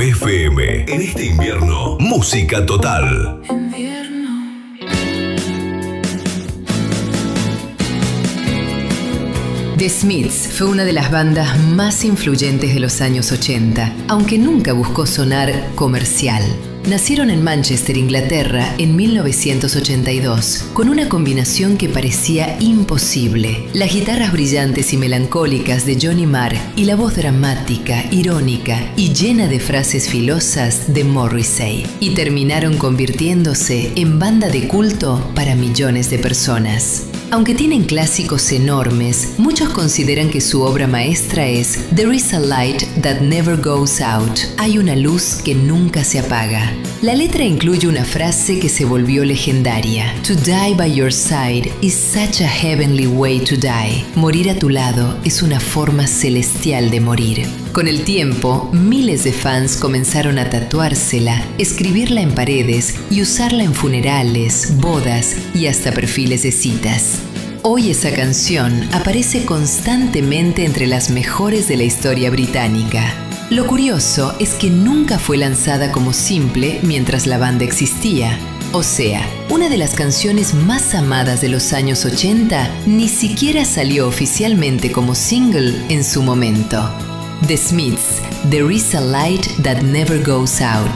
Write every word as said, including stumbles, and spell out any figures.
F M. En este invierno, música total. The Smiths fue una de las bandas más influyentes de los años ochenta, aunque nunca buscó sonar comercial. Nacieron en Manchester, Inglaterra, en mil novecientos ochenta y dos, con una combinación que parecía imposible: las guitarras brillantes y melancólicas de Johnny Marr y la voz dramática, irónica y llena de frases filosas de Morrissey. Y terminaron convirtiéndose en banda de culto para millones de personas. Aunque tienen clásicos enormes, muchos consideran que su obra maestra es There is a light that never goes out. Hay una luz que nunca se apaga. La letra incluye una frase que se volvió legendaria: To die by your side is such a heavenly way to die. Morir a tu lado es una forma celestial de morir. Con el tiempo, miles de fans comenzaron a tatuársela, escribirla en paredes y usarla en funerales, bodas y hasta perfiles de citas. Hoy esa canción aparece constantemente entre las mejores de la historia británica. Lo curioso es que nunca fue lanzada como simple mientras la banda existía. O sea, una de las canciones más amadas de los años ochenta ni siquiera salió oficialmente como single en su momento. The Smiths, There is a light that never goes out.